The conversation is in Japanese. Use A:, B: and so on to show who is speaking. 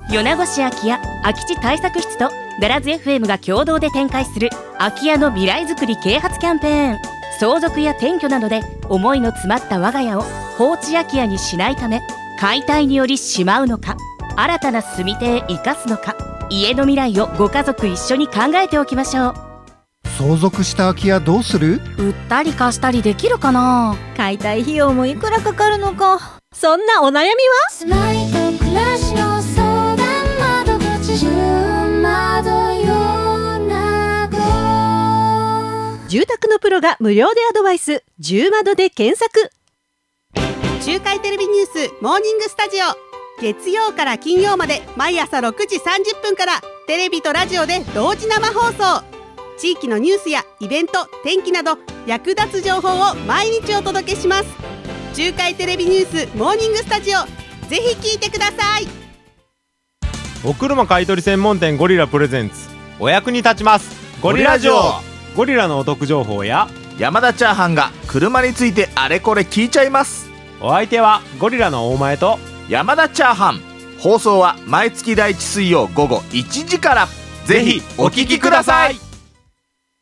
A: 米子市空き家空き地対策室とダラズ FM が共同で展開する空き家の未来づくり啓発キャンペーン。相続や転居などで思いの詰まった我が家を放置空き家にしないため、解体によりしまうのか、新たな住み手へ生かすのか、家の未来をご家族一緒に考えておきましょう。
B: 相続した空き家どうする？
A: 売ったり貸したりできるかな。
C: 解体費用もいくらかかるのか。そんなお悩みは
D: 住まいと暮らしの相談窓口、
C: 住宅のプロが無料でアドバイス。10窓で検索。
E: 中海テレビニュースモーニングスタジオ、月曜から金曜まで毎朝6時30分からテレビとラジオで同時生放送。地域のニュースやイベント、天気など役立つ情報を毎日お届けします。中海テレビニュースモーニングスタジオ、ぜひ聞いてください。
F: お車買取専門店ゴリラプレゼンツ、お役に立ちますゴリラジオ。ゴリラのお得情報や
G: 山田チャーハンが車についてあれこれ聞いちゃいます。
F: お相手はゴリラの大前と
G: 山田チャーハン。放送は毎月第1水曜午後1時から。ぜひお聞きください。